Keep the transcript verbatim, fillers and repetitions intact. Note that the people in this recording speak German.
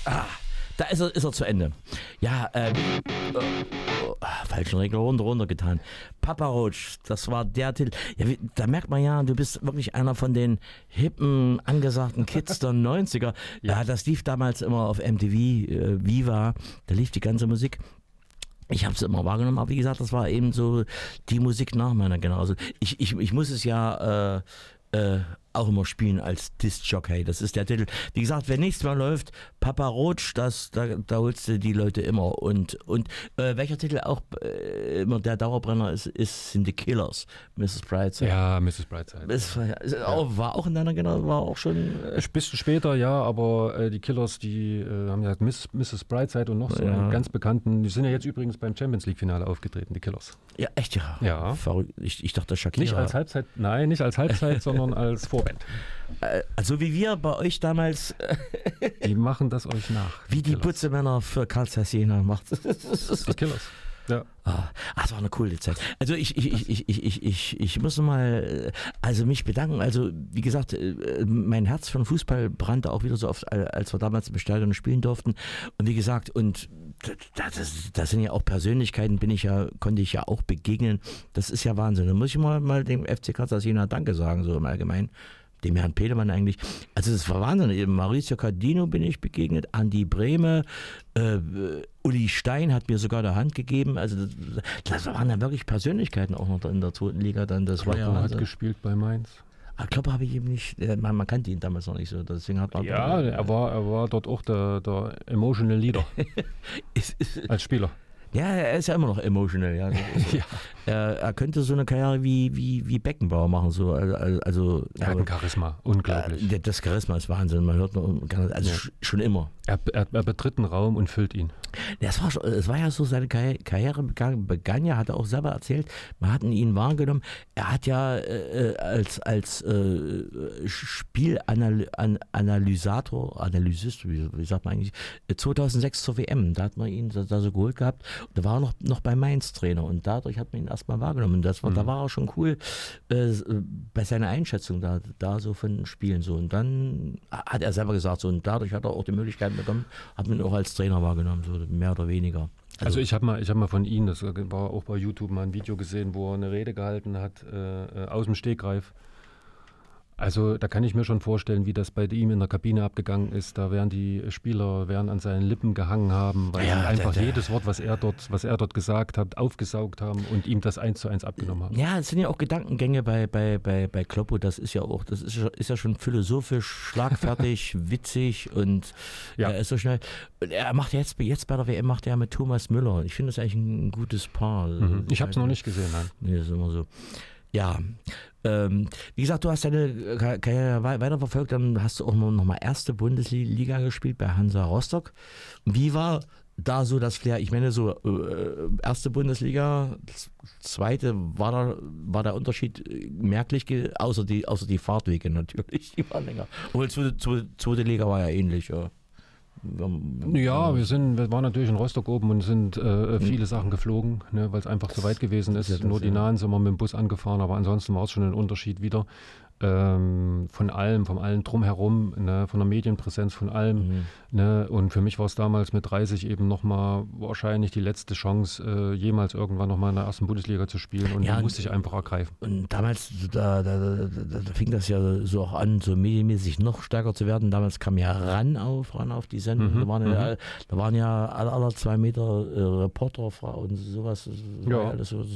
Ah, da ist er, ist er zu Ende. Ja, äh, oh, oh, falschen Regler runter, runter getan. Papa Roach, das war der Titel. Ja, wie, da merkt man ja, du bist wirklich einer von den hippen, angesagten Kids der neunziger. Ja, ja, das lief damals immer auf M T V, äh, Viva, da lief die ganze Musik. Ich habe es immer wahrgenommen, aber wie gesagt, das war eben so die Musik nach meiner Generation. Ich, ich, ich muss es ja äh, äh, auch immer spielen als Disc-Jockey. Das ist der Titel. Wie gesagt, wenn nichts mehr läuft, Papa Roach, das, da, da holst du die Leute immer. Und, und äh, welcher Titel auch äh, immer der Dauerbrenner ist, ist, sind die Killers. Misses Brightside. Ja, Misses Brightside. Das war, ja. auch, war auch in deiner Generation, war auch schon... Äh, Ein bisschen später, ja, aber äh, die Killers, die äh, haben ja Miss, Misses Brightside und noch so ja. einen ganz bekannten, die sind ja jetzt übrigens beim Champions League-Finale aufgetreten, die Killers. Ja, echt, ja. Ja. Verrückt. Ich, ich dachte, Shakira. Nicht als Halbzeit, nein, nicht als Halbzeit, sondern als Vorband. Also wie wir bei euch damals... Die machen das euch nach. Wie die Putzemänner für Karl Zeiss Jena macht. Die Killers. Ja. Ah, das war eine coole Zeit. Also ich, ich, ich, ich, ich, ich, ich, ich muss mal also mich bedanken. Also wie gesagt, mein Herz für den Fußball brannte auch wieder so oft, als wir damals im Stadion spielen durften. Und wie gesagt, und das, das sind ja auch Persönlichkeiten, bin ich ja, konnte ich ja auch begegnen. Das ist ja Wahnsinn. Da muss ich mal, mal dem F C Karl Zeiss Jena Danke sagen, so im Allgemeinen. Dem Herrn Petermann eigentlich. Also das war Wahnsinn. Eben Mauricio Cardino bin ich begegnet, Andi Brehme, äh, Uli Stein hat mir sogar der Hand gegeben. Also das, das waren dann wirklich Persönlichkeiten auch noch in der zweiten Liga. Dann, das war ja hat gespielt bei Mainz. Ich glaube, habe ich eben nicht, man, man kannte ihn damals noch nicht so. Deswegen hat man ja, er war, er war dort auch der, der Emotional Leader als Spieler. Ja, er ist ja immer noch emotional. Ja. Also, ja. Er, er könnte so eine Karriere wie, wie, wie Beckenbauer machen. So. Also, also, er hat ein Charisma, unglaublich. Äh, das Charisma ist Wahnsinn. Man hört noch, also ja. schon immer. Er, er, er betritt einen Raum und füllt ihn. Das war, das war ja so, seine Karriere begann, begann ja, hat er auch selber erzählt, man hat ihn wahrgenommen. Er hat ja äh, als, als äh, Spielanalysator, Analysist, wie, wie sagt man eigentlich, zweitausendsechs zur W M, da hat man ihn da, da so geholt gehabt. Und da war er noch, noch bei Mainz Trainer und dadurch hat man ihn erstmal wahrgenommen. Das war, mhm. Da war er schon cool äh, bei seiner Einschätzung da, da so von den Spielen. So. Und dann hat er selber gesagt, so, und dadurch hat er auch die Möglichkeit bekommen, hat man ihn auch als Trainer wahrgenommen, so mehr oder weniger. Also, also ich habe mal, ich hab mal von ihm, das war auch bei YouTube, mal ein Video gesehen, wo er eine Rede gehalten hat, äh, aus dem Stegreif. Also da kann ich mir schon vorstellen, wie das bei ihm in der Kabine abgegangen ist. Da werden die Spieler werden an seinen Lippen gehangen haben, weil ja, sie einfach der, der, jedes Wort, was er dort, was er dort gesagt hat, aufgesaugt haben und ihm das eins zu eins abgenommen haben. Ja, es sind ja auch Gedankengänge bei, bei, bei, bei Kloppo. Das ist ja auch, das ist, ist ja schon philosophisch, schlagfertig, witzig und ja. Er ist so schnell. Und er macht jetzt, jetzt bei der W M macht er mit Thomas Müller. Ich finde das eigentlich ein gutes Paar. Mhm. Ich habe es noch nicht gesehen, nein. Nee, das ist immer so. Ja, ähm, wie gesagt, du hast deine Karriere weiterverfolgt, dann hast du auch noch mal erste Bundesliga gespielt bei Hansa Rostock. Wie war da so das Flair? Ich meine, so äh, erste Bundesliga, zweite, war, da, war der Unterschied merklich, außer die, außer die Fahrtwege natürlich, die waren länger. Obwohl zweite, zweite Liga war ja ähnlich, ja. Ja, wir sind, wir waren natürlich in Rostock oben und sind äh, viele Sachen geflogen, ne, weil es einfach zu weit gewesen ist. Nur die Nahen sind wir mit dem Bus angefahren, aber ansonsten war es schon ein Unterschied wieder. Ähm, von allem, von allem drumherum, ne, von der Medienpräsenz, von allem. Mhm. Ne, und für mich war es damals mit dreißig eben nochmal wahrscheinlich die letzte Chance, äh, jemals irgendwann nochmal in der ersten Bundesliga zu spielen. Und ja, die musste ich einfach ergreifen. Und damals, da, da, da, da fing das ja so auch an, so medienmäßig noch stärker zu werden. Damals kam ja RAN auf, RAN auf die Sendung. Mhm. Da, waren ja, mhm. da waren ja alle, alle zwei Meter äh, Reporter und sowas. Ja. Alles so